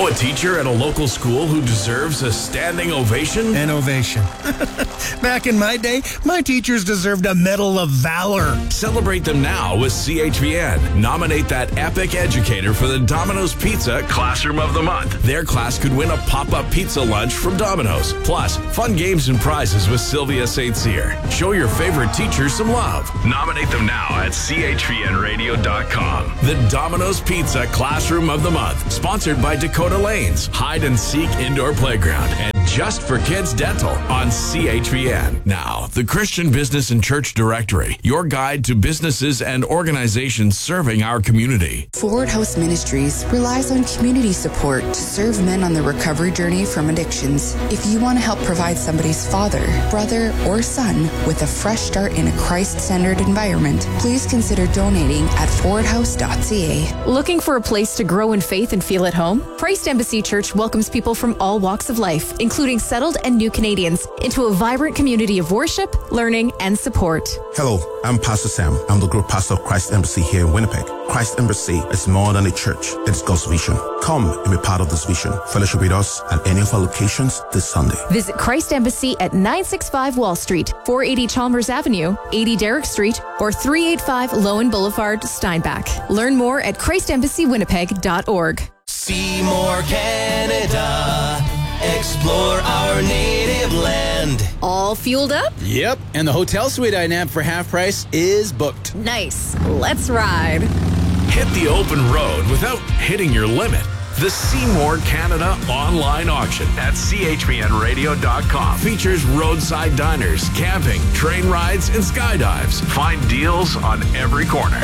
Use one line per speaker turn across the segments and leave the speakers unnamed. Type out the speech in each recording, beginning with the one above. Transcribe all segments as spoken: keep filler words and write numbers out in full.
Know a teacher at a local school who deserves a standing ovation?
An ovation. Back in my day, my teachers deserved a Medal of Valor.
Celebrate them now with C H V N. Nominate that epic educator for the Domino's Pizza Classroom of the Month. Their class could win a pop-up pizza lunch from Domino's. Plus, fun games and prizes with Sylvia Saint Cyr. Show your favorite teacher some love. Nominate them now at C H V N radio dot com. The Domino's Pizza Classroom of the Month. Sponsored by Dakota Lanes, Hide and Seek Indoor Playground, and Just for Kids Dental on C H V N. Now, the Christian Business and Church Directory, your guide to businesses and organizations serving our community.
Forward House Ministries relies on community support to serve men on the recovery journey from addictions. If you want to help provide somebody's father, brother, or son with a fresh start in a Christ-centered environment, please consider donating at forward house dot c a.
Looking for a place to grow in faith and feel at home? Christ Embassy Church welcomes people from all walks of life, including settled and new Canadians, into a vibrant community of worship, learning, and support.
Hello, I'm Pastor Sam. I'm the group pastor of Christ Embassy here in Winnipeg. Christ Embassy is more than a church. It's God's vision. Come and be part of this vision. Fellowship with us at any of our locations this Sunday.
Visit Christ Embassy at nine sixty-five Wall Street, four eighty Chalmers Avenue, eighty Derrick Street, or three eighty-five Lowen Boulevard, Steinbach. Learn more at christ embassy winnipeg dot org.
Seymour, Canada. Explore our native land.
All fueled up?
Yep, and the hotel suite I nabbed for half price is booked.
Nice. Let's ride.
Hit the open road without hitting your limit. The Seymour Canada online auction at C H V N radio dot com features roadside diners, camping, train rides, and skydives. Find deals on every corner.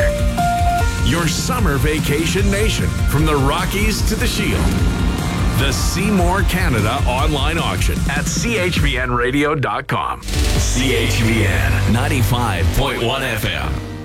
Your summer vacation nation, from the Rockies to the Shield. The Seymour Canada online auction at C H V N radio dot com. C H V N ninety-five point one F M.